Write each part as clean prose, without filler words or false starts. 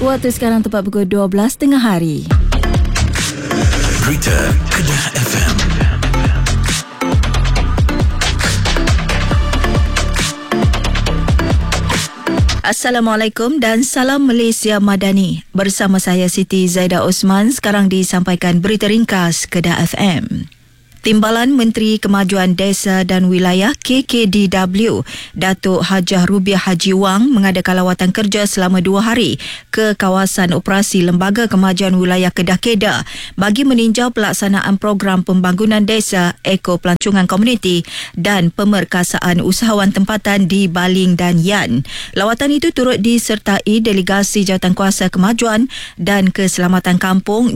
Waktu sekarang tepat pukul 12 tengah hari. Berita Kedah FM. Assalamualaikum dan salam Malaysia Madani. Bersama saya Siti Zaidah Osman, sekarang disampaikan berita ringkas Kedah FM. Timbalan Menteri Kemajuan Desa dan Wilayah KKDW, Datuk Hajah Rubiah Haji Wang mengadakan lawatan kerja selama 2 hari ke kawasan operasi Lembaga Kemajuan Wilayah Kedah Kedah bagi meninjau pelaksanaan program pembangunan desa, ekopelancongan komuniti dan pemerkasaan usahawan tempatan di Baling dan Yan. Lawatan itu turut disertai delegasi Jawatankuasa Kemajuan dan Keselamatan Kampung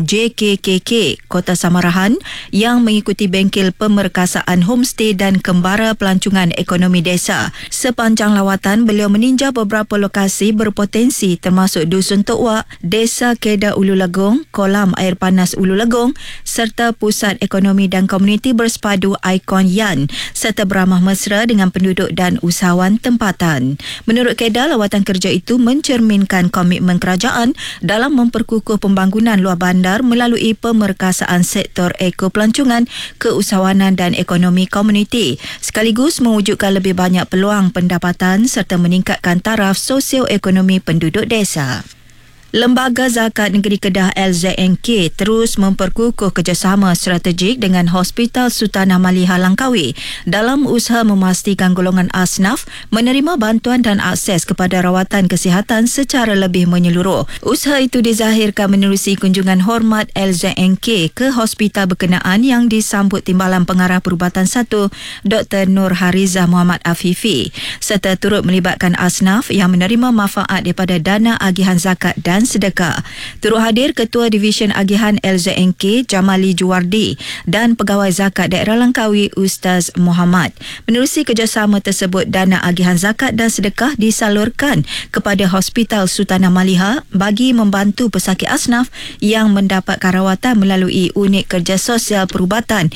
JKKK Kota Samarahan yang mengikuti bengkel pemerkasaan homestay dan kembara pelancongan ekonomi desa. Sepanjang lawatan, beliau meninjau beberapa lokasi berpotensi termasuk Dusun Tok Wak, Desa Kedah Ulu Legong, Kolam Air Panas Ulu Legong serta Pusat Ekonomi dan Komuniti Bersepadu Ikon Yan serta beramah mesra dengan penduduk dan usahawan tempatan. Menurut Kedah, lawatan kerja itu mencerminkan komitmen kerajaan dalam memperkukuh pembangunan luar bandar melalui pemerkasaan sektor ekopelancongan, keusahawanan dan ekonomi komuniti sekaligus mewujudkan lebih banyak peluang pendapatan serta meningkatkan taraf sosioekonomi penduduk desa. Lembaga Zakat Negeri Kedah LZNK terus memperkukuh kerjasama strategik dengan Hospital Sultanah Maliha Langkawi dalam usaha memastikan golongan asnaf menerima bantuan dan akses kepada rawatan kesihatan secara lebih menyeluruh. Usaha itu dizahirkan menerusi kunjungan hormat LZNK ke hospital berkenaan yang disambut Timbalan Pengarah Perubatan 1 Dr. Nur Harizah Muhammad Afifi serta turut melibatkan asnaf yang menerima manfaat daripada dana agihan zakat dan sedekah. Turut hadir Ketua Divisyen Agihan LZNK Jamali Juwardi dan Pegawai Zakat Daerah Langkawi Ustaz Muhammad. Menerusi kerjasama tersebut, dana agihan zakat dan sedekah disalurkan kepada Hospital Sultanah Maliha bagi membantu pesakit asnaf yang mendapatkan rawatan melalui Unit Kerja Sosial Perubatan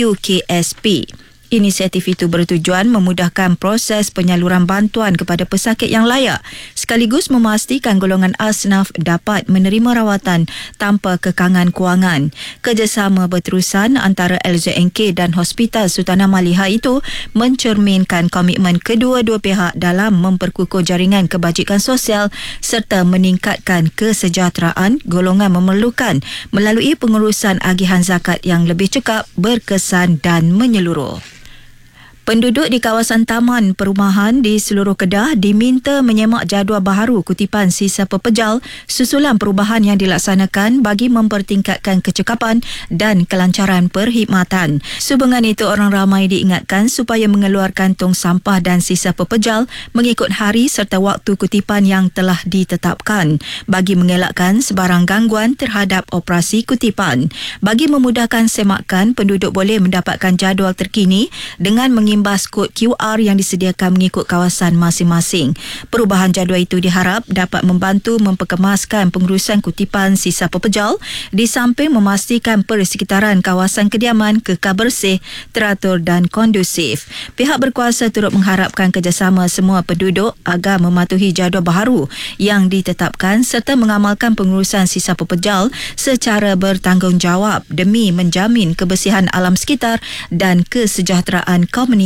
UKSP. Inisiatif itu bertujuan memudahkan proses penyaluran bantuan kepada pesakit yang layak sekaligus memastikan golongan asnaf dapat menerima rawatan tanpa kekangan kewangan. Kerjasama berterusan antara LZNK dan Hospital Sultanah Maliha itu mencerminkan komitmen kedua-dua pihak dalam memperkukuh jaringan kebajikan sosial serta meningkatkan kesejahteraan golongan memerlukan melalui pengurusan agihan zakat yang lebih cekap, berkesan dan menyeluruh. Penduduk di kawasan taman perumahan di seluruh Kedah diminta menyemak jadual baharu kutipan sisa pepejal susulan perubahan yang dilaksanakan bagi mempertingkatkan kecekapan dan kelancaran perkhidmatan. Sehubungan itu, orang ramai diingatkan supaya mengeluarkan tong sampah dan sisa pepejal mengikut hari serta waktu kutipan yang telah ditetapkan bagi mengelakkan sebarang gangguan terhadap operasi kutipan. Bagi memudahkan semakan, penduduk boleh mendapatkan jadual terkini dengan mengimbas kod QR yang disediakan mengikut kawasan masing-masing. Perubahan jadual itu diharap dapat membantu memperkemaskan pengurusan kutipan sisa pepejal di samping memastikan persekitaran kawasan kediaman kekal bersih, teratur dan kondusif. Pihak berkuasa turut mengharapkan kerjasama semua penduduk agar mematuhi jadual baharu yang ditetapkan serta mengamalkan pengurusan sisa pepejal secara bertanggungjawab demi menjamin kebersihan alam sekitar dan kesejahteraan komuniti.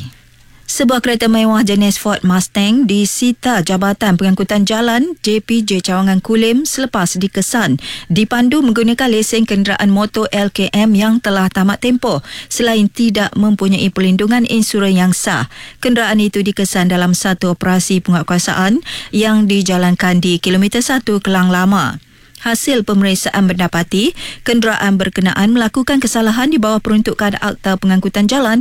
Sebuah kereta mewah jenis Ford Mustang disita Jabatan Pengangkutan Jalan JPJ Cawangan Kulim selepas dikesan dipandu menggunakan lesen kenderaan motor LKM yang telah tamat tempoh selain tidak mempunyai perlindungan insurans yang sah. Kenderaan itu dikesan dalam satu operasi penguatkuasaan yang dijalankan di Kilometer 1 Kelang Lama. Hasil pemeriksaan mendapati kenderaan berkenaan melakukan kesalahan di bawah peruntukan Akta Pengangkutan Jalan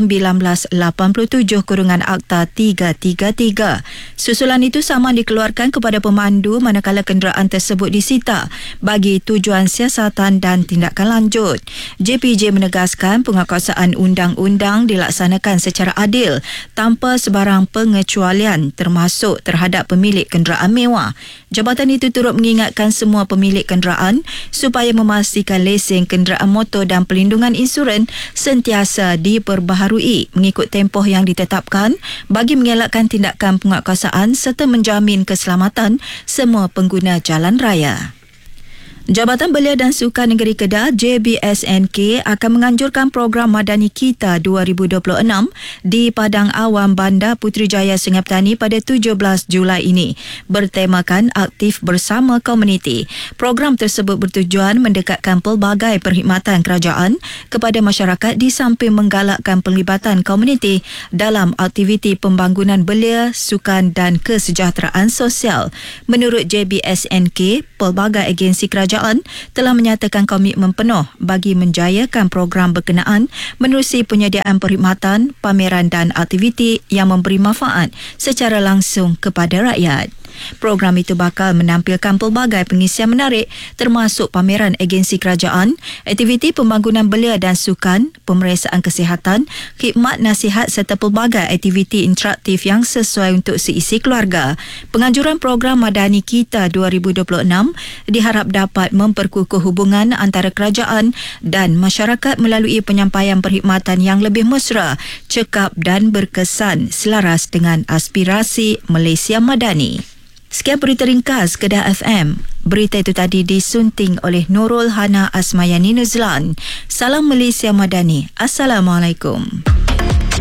1987-Akta 333. Susulan itu saman dikeluarkan kepada pemandu manakala kenderaan tersebut disita bagi tujuan siasatan dan tindakan lanjut. JPJ menegaskan penguatkuasaan undang-undang dilaksanakan secara adil tanpa sebarang pengecualian termasuk terhadap pemilik kenderaan mewah. Jabatan itu turut mengingatkan semua semua pemilik kenderaan supaya memastikan lesen kenderaan motor dan pelindungan insurans sentiasa diperbaharui mengikut tempoh yang ditetapkan bagi mengelakkan tindakan penguatkuasaan serta menjamin keselamatan semua pengguna jalan raya. Jabatan Belia dan Sukan Negeri Kedah JBSNK akan menganjurkan program Madani Kita 2026 di Padang Awam Bandar Putrajaya Sungai Petani pada 17 Julai ini bertemakan aktif bersama komuniti. Program tersebut bertujuan mendekatkan pelbagai perkhidmatan kerajaan kepada masyarakat di samping menggalakkan penglibatan komuniti dalam aktiviti pembangunan belia, sukan dan kesejahteraan sosial. Menurut JBSNK, pelbagai agensi kerajaan telah menyatakan komitmen penuh bagi menjayakan program berkenaan menerusi penyediaan perkhidmatan, pameran dan aktiviti yang memberi manfaat secara langsung kepada rakyat. Program itu bakal menampilkan pelbagai pengisian menarik termasuk pameran agensi kerajaan, aktiviti pembangunan belia dan sukan, pemeriksaan kesihatan, khidmat nasihat serta pelbagai aktiviti interaktif yang sesuai untuk seisi keluarga. Penganjuran program Madani Kita 2026 diharap dapat memperkukuh hubungan antara kerajaan dan masyarakat melalui penyampaian perkhidmatan yang lebih mesra, cekap dan berkesan selaras dengan aspirasi Malaysia Madani. Sekian berita ringkas Kedah FM. Berita itu tadi disunting oleh Nurul Hana Asmayani Nuzlan. Salam Malaysia Madani. Assalamualaikum.